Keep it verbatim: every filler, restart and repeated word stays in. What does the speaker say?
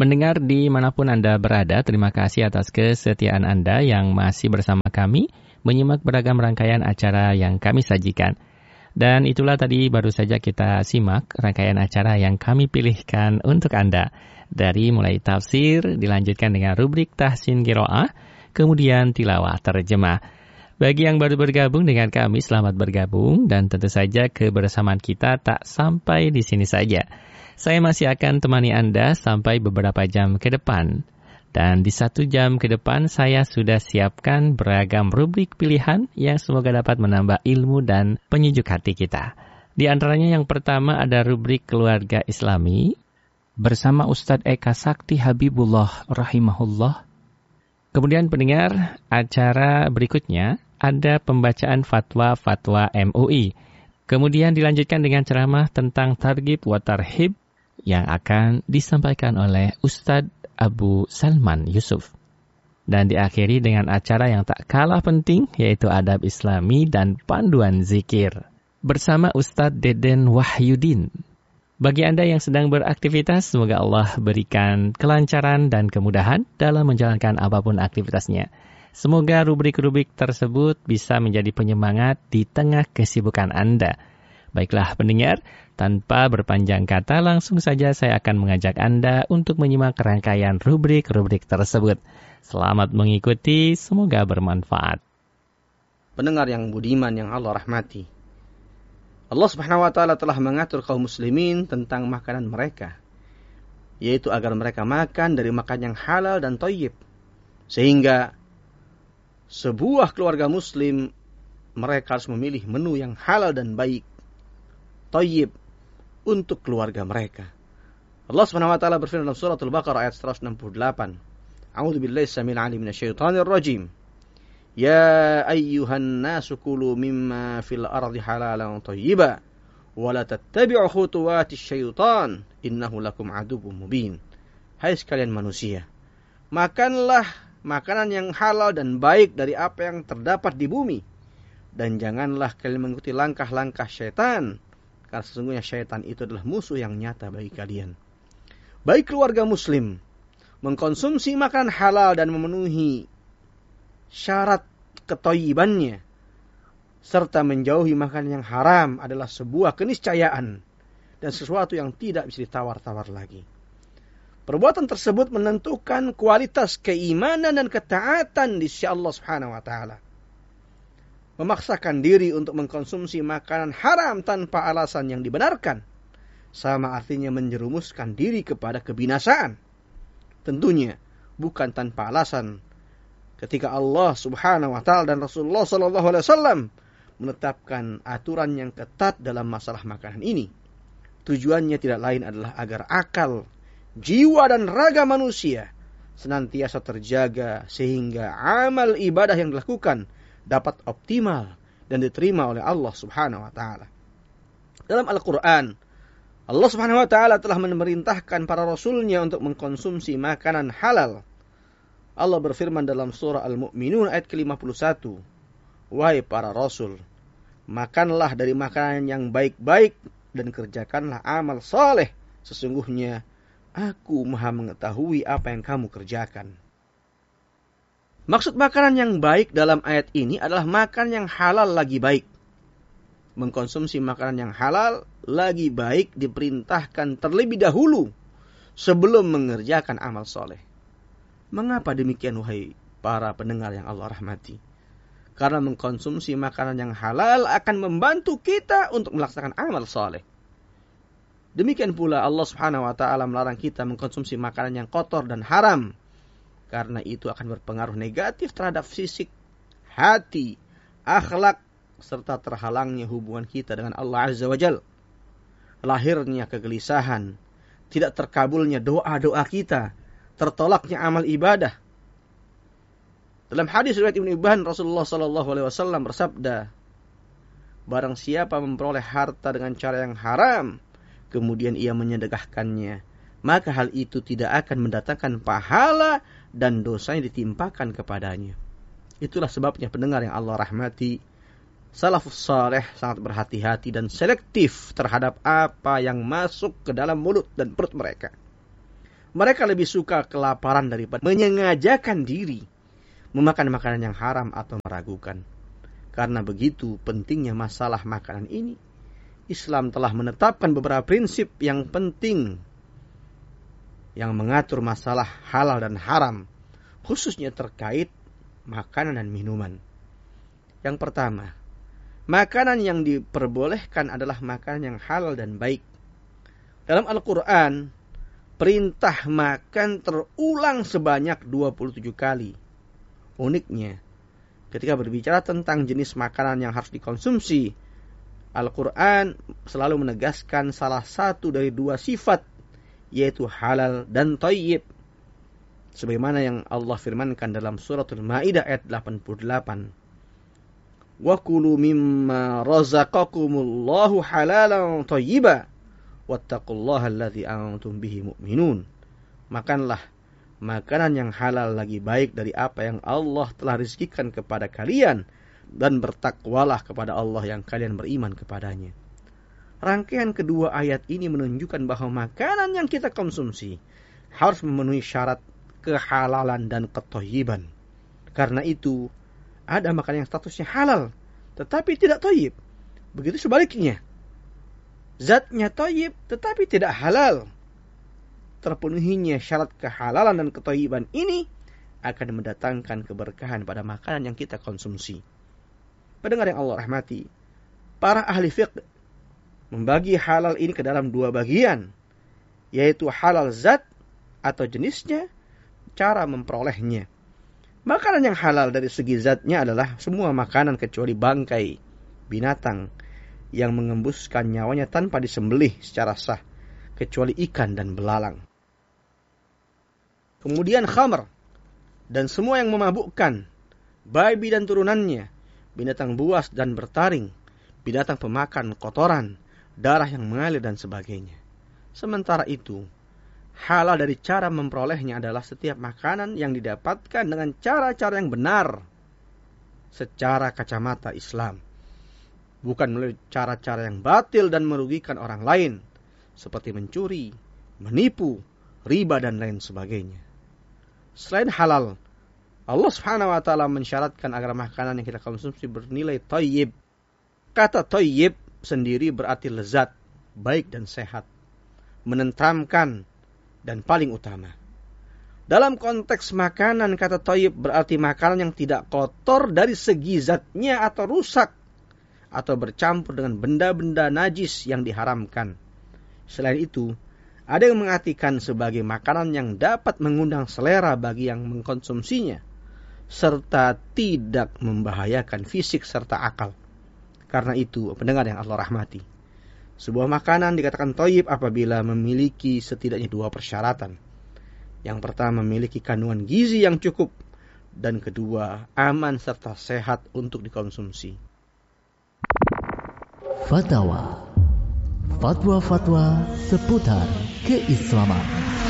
Mendengar dimanapun Anda berada, terima kasih atas kesetiaan Anda yang masih bersama kami, menyimak beragam rangkaian acara yang kami sajikan. Dan itulah tadi baru saja kita simak rangkaian acara yang kami pilihkan untuk Anda. Dari mulai tafsir, dilanjutkan dengan rubrik tahsin qiraah, kemudian tilawah terjemah. Bagi yang baru bergabung dengan kami, selamat bergabung. Dan tentu saja kebersamaan kita tak sampai di sini saja. Saya masih akan temani Anda sampai beberapa jam ke depan. Dan di satu jam ke depan saya sudah siapkan beragam rubrik pilihan yang semoga dapat menambah ilmu dan penyejuk hati kita. Di antaranya yang pertama ada rubrik Keluarga Islami bersama Ustadz Eka Sakti Habibullah rahimahullah. Kemudian pendengar, acara berikutnya ada pembacaan fatwa-fatwa M U I. Kemudian dilanjutkan dengan ceramah tentang targhib wa tarhib yang akan disampaikan oleh Ustadz Abu Salman Yusuf. Dan diakhiri dengan acara yang tak kalah penting, yaitu adab Islami dan panduan zikir bersama Ustadz Deden Wahyudin. Bagi Anda yang sedang beraktivitas, semoga Allah berikan kelancaran dan kemudahan dalam menjalankan apapun aktivitasnya. Semoga rubrik-rubrik tersebut bisa menjadi penyemangat di tengah kesibukan Anda. Baiklah pendengar, tanpa berpanjang kata langsung saja saya akan mengajak Anda untuk menyimak rangkaian rubrik-rubrik tersebut. Selamat mengikuti, semoga bermanfaat. Pendengar yang budiman yang Allah rahmati, Allah Subhanahu wa taala telah mengatur kaum muslimin tentang makanan mereka, yaitu agar mereka makan dari makan yang halal dan thayyib. Sehingga sebuah keluarga muslim mereka harus memilih menu yang halal dan baik, thayyib untuk keluarga mereka. Allah Subhanahu wa taala berfirman dalam surah Al-Baqarah ayat seratus enam puluh delapan. A'udzu billahi samil 'alim minasyaitonir rajim. Ya ayyuhan nasu kulu mimma fil ardi halalan thayyiban wa la tattabi'u khutuwatis syaitan innahu lakum aduwwum mubin. Hai sekalian manusia, makanlah makanan yang halal dan baik dari apa yang terdapat di bumi, dan janganlah kalian mengikuti langkah-langkah syaitan, karena sesungguhnya syaitan itu adalah musuh yang nyata bagi kalian. Baik keluarga muslim mengkonsumsi makanan halal dan memenuhi syarat ketoyibannya, serta menjauhi makanan yang haram adalah sebuah keniscayaan dan sesuatu yang tidak bisa ditawar-tawar lagi. Perbuatan tersebut menentukan kualitas keimanan dan ketaatan di sisi Allah Subhanahu wa taala. Memaksakan diri untuk mengkonsumsi makanan haram tanpa alasan yang dibenarkan sama artinya menjerumuskan diri kepada kebinasaan. Tentunya bukan tanpa alasan ketika Allah Subhanahu wa taala dan Rasulullah sallallahu alaihi wasallam menetapkan aturan yang ketat dalam masalah makanan ini. Tujuannya tidak lain adalah agar akal, jiwa dan raga manusia senantiasa terjaga sehingga amal ibadah yang dilakukan dapat optimal dan diterima oleh Allah Subhanahu wa taala. Dalam Al-Qur'an, Allah Subhanahu wa taala telah memerintahkan para rasulnya untuk mengkonsumsi makanan halal. Allah berfirman dalam surah Al-Mu'minun ayat ke lima puluh satu. Wahai para rasul, makanlah dari makanan yang baik-baik dan kerjakanlah amal saleh. Sesungguhnya aku maha mengetahui apa yang kamu kerjakan. Maksud makanan yang baik dalam ayat ini adalah makan yang halal lagi baik. Mengkonsumsi makanan yang halal lagi baik diperintahkan terlebih dahulu sebelum mengerjakan amal soleh. Mengapa demikian wahai para pendengar yang Allah rahmati? Karena mengkonsumsi makanan yang halal akan membantu kita untuk melaksanakan amal soleh. Demikian pula Allah Subhanahu wa taala melarang kita mengkonsumsi makanan yang kotor dan haram, karena itu akan berpengaruh negatif terhadap fisik, hati, akhlak, serta terhalangnya hubungan kita dengan Allah Azza wa Jalla. Lahirnya kegelisahan, tidak terkabulnya doa-doa kita, tertolaknya amal ibadah. Dalam hadis riwayat Ibnu Hibban, Rasulullah sallallahu alaihi wasallam bersabda, barang siapa memperoleh harta dengan cara yang haram, kemudian ia menyedekahkannya, maka hal itu tidak akan mendatangkan pahala dan dosanya ditimpakan kepadanya. Itulah sebabnya pendengar yang Allah rahmati, salafus saleh sangat berhati-hati dan selektif terhadap apa yang masuk ke dalam mulut dan perut mereka. Mereka lebih suka kelaparan daripada menyengajakan diri memakan makanan yang haram atau meragukan. Karena begitu pentingnya masalah makanan ini, Islam telah menetapkan beberapa prinsip yang penting yang mengatur masalah halal dan haram, khususnya terkait makanan dan minuman. Yang pertama, makanan yang diperbolehkan adalah makanan yang halal dan baik. Dalam Al-Quran, perintah makan terulang sebanyak dua puluh tujuh kali. Uniknya, ketika berbicara tentang jenis makanan yang harus dikonsumsi, Al-Quran selalu menegaskan salah satu dari dua sifat, yaitu halal dan thayyib. Sebagaimana yang Allah firmankan dalam suratul Maidah ayat delapan puluh delapan. Wa kulu mimma razaqakumullahu halalan thayyiba wattaqullaha allazi antum bihi mu'minun. Makanlah makanan yang halal lagi baik dari apa yang Allah telah rizkikan kepada kalian, dan bertakwalah kepada Allah yang kalian beriman kepadanya. Rangkaian kedua ayat ini menunjukkan bahwa makanan yang kita konsumsi harus memenuhi syarat kehalalan dan kethayyiban. Karena itu, ada makanan yang statusnya halal, tetapi tidak thayyib. Begitu sebaliknya. Zatnya thayyib, tetapi tidak halal. Terpenuhinya syarat kehalalan dan kethayyiban ini akan mendatangkan keberkahan pada makanan yang kita konsumsi. Pendengar yang Allah rahmati, para ahli fiqh membagi halal ini ke dalam dua bagian, yaitu halal zat atau jenisnya, cara memperolehnya. Makanan yang halal dari segi zatnya adalah semua makanan kecuali bangkai binatang yang mengembuskan nyawanya tanpa disembelih secara sah, kecuali ikan dan belalang. Kemudian khamr dan semua yang memabukkan, babi dan turunannya, binatang buas dan bertaring, binatang pemakan kotoran, darah yang mengalir dan sebagainya. Sementara itu, halal dari cara memperolehnya adalah setiap makanan yang didapatkan dengan cara-cara yang benar secara kacamata Islam, bukan melalui cara-cara yang batil dan merugikan orang lain, seperti mencuri, menipu, riba dan lain sebagainya. Selain halal, Allah Subhanahu wa taala mensyaratkan agar makanan yang kita konsumsi bernilai thayyib. Kata thayyib sendiri berarti lezat, baik dan sehat, menenteramkan dan paling utama. Dalam konteks makanan, kata thayyib berarti makanan yang tidak kotor dari segi zatnya atau rusak atau bercampur dengan benda-benda najis yang diharamkan. Selain itu, ada yang mengartikan sebagai makanan yang dapat mengundang selera bagi yang mengkonsumsinya, serta tidak membahayakan fisik serta akal. Karena itu, pendengar yang Allah rahmati, sebuah makanan dikatakan thayyib apabila memiliki setidaknya dua persyaratan. Yang pertama, memiliki kandungan gizi yang cukup, dan kedua, aman serta sehat untuk dikonsumsi. Fatwa, fatwa-fatwa seputar keislaman.